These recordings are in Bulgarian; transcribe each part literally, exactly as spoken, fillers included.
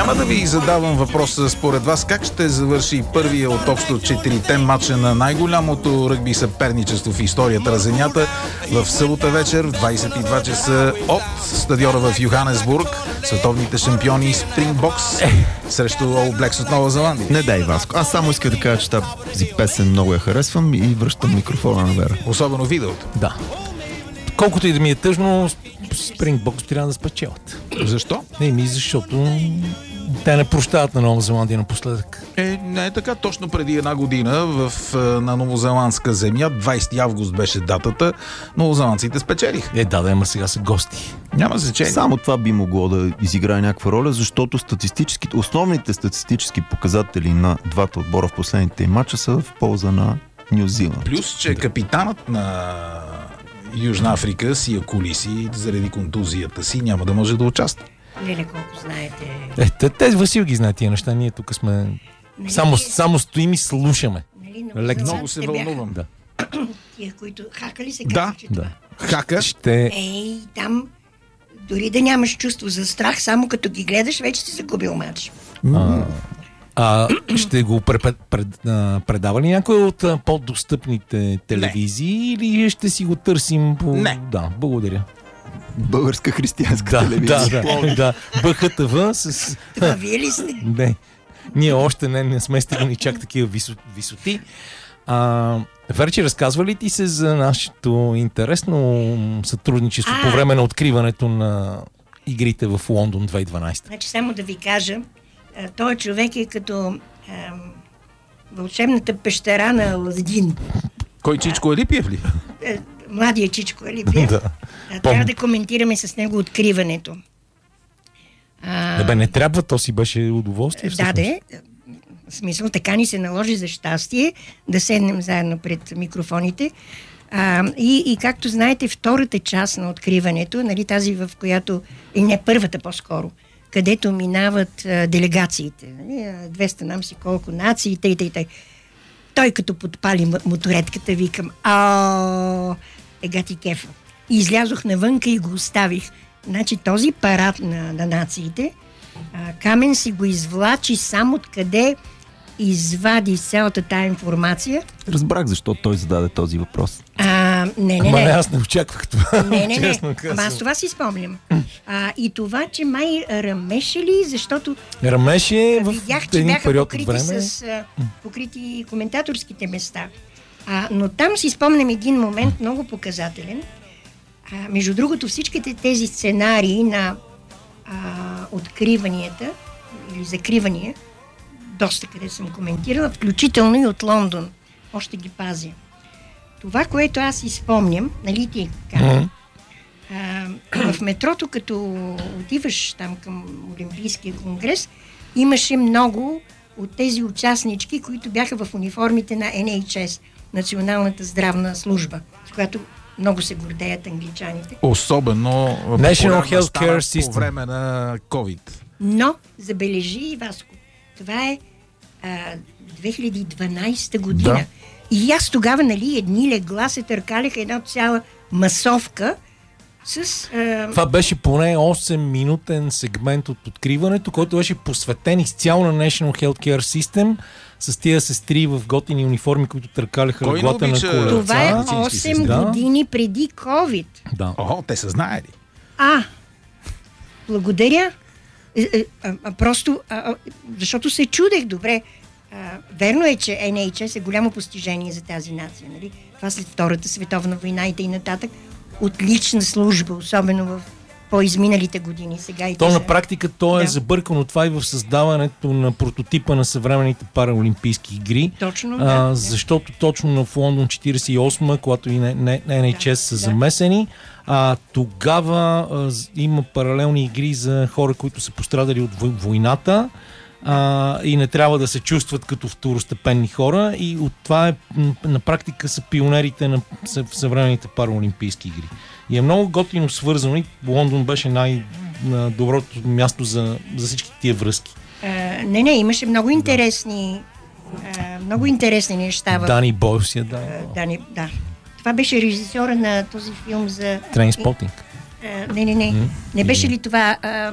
Няма да ви задавам въпроса според вас как ще завърши първия от общо четирите матча на най-голямото ръгби съперничество в историята на Земята в събота вечер в двайсет и два часа от стадиона в Йоханесбург. Световните шампиони Спрингбокс срещу All Blacks от Нова Зеландия. Не дай, Васко. Аз само исках да кажа, че тази песен много я харесвам и връщам микрофона на Вера. Особено видеото. Да. Колкото и да ми е тъжно, Спрингбокс трябва да спечелят. Защо? Не ми, защото те не прощават на Нова Зеландия напоследък. Е, не е така. Точно преди една година в, на новозеландска земя, двайсети август беше датата, новозеландците спечелиха. Е, да, да, ама сега са гости. Няма значение. Само това би могло да изиграе някаква роля, защото статистически, основните статистически показатели на двата отбора в последните матча са в полза на Ню Зиланд. Плюс, че капитанът на Южна Африка, Сия Колиси, заради контузията си, няма да може да участва. Леле, колко знаете. Е, те, те Васил ги знае тия неща, ние тук сме... Нали, Само, само стоим и слушаме. Нали, Лек, много се вълнувам. Да. Тия, които хака ли се Да, казва, че да. това? Хака. Ще... Ей, там дори да нямаш чувство за страх, само като ги гледаш, вече си загубил матч. А, а, ще го препед, пред, а, предава ли някой от а, по-достъпните телевизии или ще си го търсим по... Не. Да, благодаря. Българска християнска Да, телевизия. да, да, да. БХТВ с... Това вие ли сте? Не, ние още не, не сме стигнали чак такива висо, висоти. А, Верче, разказва ли ти се за нашето интересно сътрудничество А. по време на откриването на игрите в Лондон две хиляди и дванайсета? Значи само да ви кажа, а, този човек е като ам, вълшебната пещера на Аладин. Кой Чичко Елипиев ли? Е, Младия Чичко Елипиев. Да. А, трябва да коментираме с него откриването. А, Не бе, не трябва, то си беше удоволствие. Да, всъщност. де. В смисъл, така ни се наложи за щастие да седнем заедно пред микрофоните. А, и, и както знаете, втората част на откриването, нали, тази в която, и не първата по-скоро, където минават а, делегациите. Нали, двеста нам си колко нации, тъй, тъй, тъй. Той като подпали м- моторетката, викам, ааа, ега ти кефа. И излязох навънка и го оставих. Значи този парад на, на нациите, а, Камен си го извлачи сам откъде извади цялата тая информация. Разбрах защо той зададе този въпрос. А, не, не, Ама не, не. аз не очаквах това. Не, не, не. Честно казвам. Ама аз това си спомням. А, и това, че май ръмеше ли, защото Рамеше в видях, че един бяха период от покрити време. с а, покрити коментаторските места. А, но там си спомням един момент много показателен. А, между другото, всичките тези сценарии на а, откриванията или закривания, доста къде съм коментирала, включително и от Лондон. Още ги пазя. Това, което аз си спомням, нали ти казвам, в метрото, като отиваш там към Олимпийския конгрес, имаше много от тези участнички, които бяха в униформите на Ен Ейч Ес, Националната здравна служба, с която много се гордеят англичаните. Особено National популярна стана Healthcare System. по време на COVID. Но, забележи, Васко, това е а, две хиляди и дванайсета година. Да. И аз тогава, нали, едни легла се търкаляха една цяла масовка с... А, Това беше поне осем-минутен сегмент от откриването, който беше посветен изцяло на National Healthcare System с тия сестри в готини униформи, които търкаляха Кой не леглата на обича колеца. това е медицински осем сестри. Да. години преди COVID. Да. Охо, те са знаели. А, благодаря. Е, е, а, а, просто, а, а, защото се чудех, добре. А, верно е, че Ен Ейч Ес е голямо постижение за тази нация, нали? Това след Втората световна война и т.н. Отлична служба, особено в по-изминалите години. Сега и То те на са- практика то е Да. забъркано това и в създаването на прототипа на съвременните параолимпийски игри. Точно, а, да, да. защото точно в Лондон четирийсет и осма, когато и Ен Ейч Ес са да. замесени, а, тогава а, з- има паралелни игри за хора, които са пострадали от вой- войната а, и не трябва да се чувстват като второстепенни хора, и от това е, м, на практика са пионерите на съ- съвременните параолимпийски игри. И е много готино свързано и Лондон беше най-доброто място за, за всички тия връзки. А, не, не, имаше много интересни а, много интересни неща в... Дани Бойл си е дал. а, Дани, да. Това беше режисьора на този филм за... Трейнспотинг. А, не, не, не. Не беше ли това а,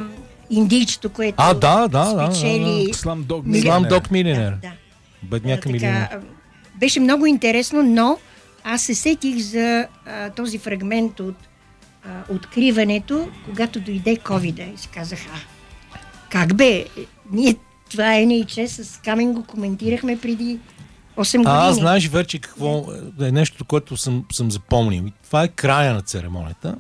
индийчето, което А, да, да, да, спечели... Слам Дог Милионер. Слам Дог Милионер. Да, Бедняка а, милионер. така, беше много интересно, но аз се сетих за а, този фрагмент от а, откриването, когато дойде ковида и си казах, а, как бе, ние това Ен Ейч Ес с Камен го коментирахме преди осем години. А, знаеш вече какво е нещо, което съм, съм запомнил. Това е края на церемонията,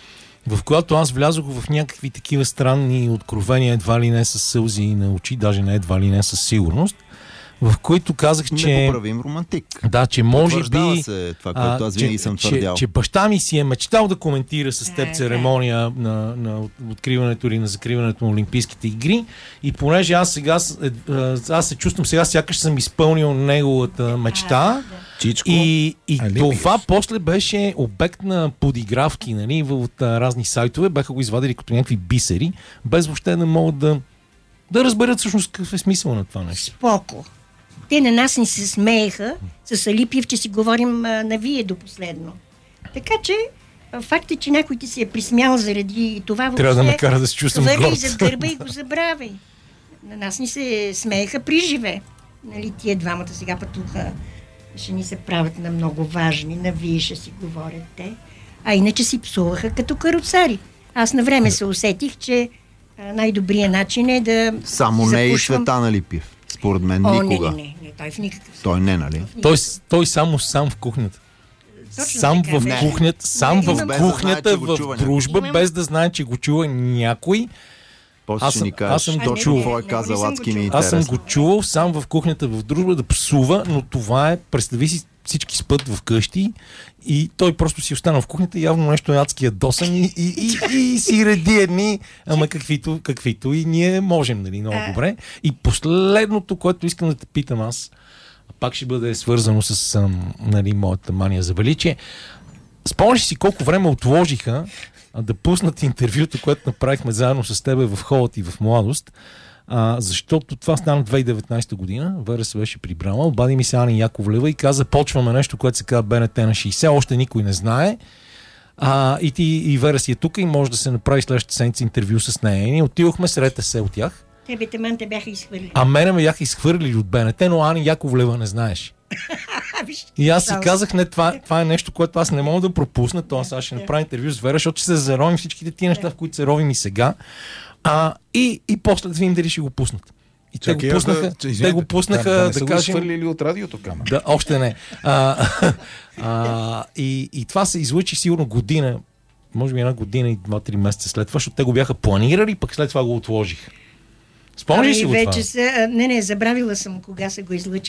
в която аз влязох в някакви такива странни откровения, едва ли не с сълзи на очи, даже не едва ли не със сигурност, в които казах, че... Непоправим романтик. Да, че може Потвърждава би... се това, което аз винаги че, съм че, твърдял. че баща ми си е мечтал да коментира с теб Да, церемония на, на откриването или на закриването на Олимпийските игри и понеже аз сега е, аз се чувствам сега, сякаш съм изпълнил неговата мечта. Чичко. И, и Али това Биев. после беше обект на подигравки, нали, от а, разни сайтове, бяха го извадили като някакви бисери, без въобще да могат да, да разберат всъщност какъв е смисъл на това нещо. Споко. Те на нас ни се смееха с Алипиев, че си говорим а, на вие до последно. Така че а, факт е, че някой ти се е присмял заради това въобще. Трябва да ме кара да се чувствам хвърли горд. за гърба и го забравяй. На нас ни се смееха при живе. Нали, тия двамата сега пътуха, ще ни се правят на много важни, на вие ще си говорят те. А иначе си псуваха като каруцари. Аз на време се усетих, че а, най-добрият начин е да Само не и запушвам- Цветан Алипиев. Според мен О, никога. не, не, не, не, той в никакъв случай. Той не, нали? Той, той само сам в кухнята. Точно Сам така, в не. кухнята, сам Не, в имам- Без да знае, кухнята, че го в чува някой. дружба, Имам- без да знае, че го чува някой. После Аз ще съм- ни аз кажеш съм го точно чул. какво е Не, не, казал не съм го Лацки ми е чул. Аз съм интересно. го чувал сам в кухнята в дружба да псува, но това е, представи си, всички спът в къщи и той просто си остана в кухнята, явно нещо е адски ядосан и, и, и, и си реди едни, ама каквито, каквито и ние можем, нали, много А. добре. И последното, което искам да те питам аз, пак ще бъде свързано с ам, нали, моята мания за величие. Спомняш си колко време отложиха а, да пуснат интервюто, което направихме заедно с тебе в Холът и в Младост, а, защото това стана две хиляди и деветнадесета година, Вера се беше прибрала, обади ми се Ани Яковлева и каза, почваме нещо, което се казва Б Н Т на шейсет, още никой не знае. А, и ти и Вера си е тук и може да се направи следващата седмица интервю с нея. И ние отидохме, сред се от тях. Тебе теман те бяха изхвърлили. А мене ме бяха изхвърлили от Б Н Т, но Ани Яковлева не знаеш. Виж, И аз си жалост. казах, не, това, това е нещо, което аз не мога да пропусна. Това сега ще направя интервю с Вера, защото ще се заровим всичките тия неща, в които се ровим и сега. А, и, и после да видим дали ще го пуснат. И те Чакай, го аз пуснаха, да, че, те извинете, го пуснаха, да, да, да, не са го кажем... изхвърлили от радиото, Камен. Да, още не. А, а, и, и това се излъчи сигурно година, може би една година и два-три месеца след това, защото те го бяха планирали, пък след това го отложиха. Спомняш ли Ами си го вече това? са... а, Не, не, забравила съм кога са го излъчили.